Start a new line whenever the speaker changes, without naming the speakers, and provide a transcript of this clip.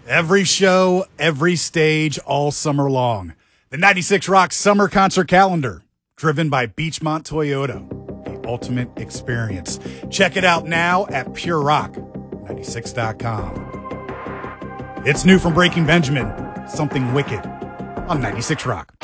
Every show, every stage, all summer long. The 96 Rock Summer Concert Calendar, driven by Beachmont Toyota, the ultimate experience. Check it out now at purerock96.com. It's new from Breaking Benjamin, Something Wicked on 96 Rock.